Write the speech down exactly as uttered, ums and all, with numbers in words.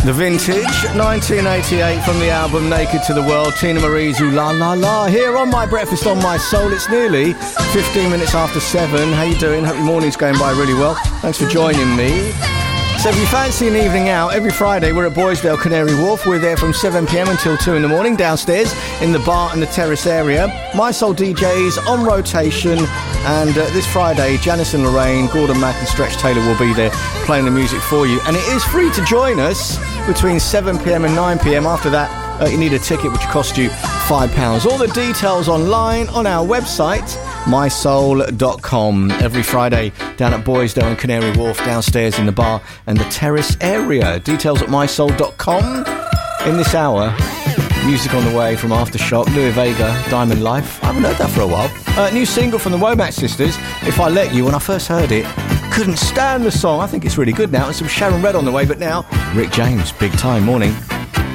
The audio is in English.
The Vintage, nineteen eighty-eight, from the album Naked to the World, Tina Marie's Ooh La La La, here on My Breakfast on My Soul. It's nearly fifteen minutes after seven. How you doing? Hope your morning's going by really well. Thanks for joining me. So if you fancy an evening out, every Friday we're at Boysdale Canary Wharf. We're there from seven p m until two in the morning, downstairs in the bar and the terrace area. My Soul D Js on rotation, and uh, this Friday, Janice and Lorraine, Gordon Mack and Stretch Taylor will be there playing the music for you. And it is free to join us between seven p m and nine p m. After that, uh, you need a ticket, which costs you five pounds. All the details online on our website, my soul dot com. Every Friday down at Boysdale and Canary Wharf, downstairs in the bar and the terrace area. Details at my soul dot com. In this hour, music on the way from Aftershock, Louis Vega, Diamond Life. I haven't heard that for a while. Uh, new single from the Womack Sisters, If I Let You. When I first heard it, couldn't stand the song. I think it's really good now. And some Sharon Red on the way, but now Rick James, Big Time. Morning.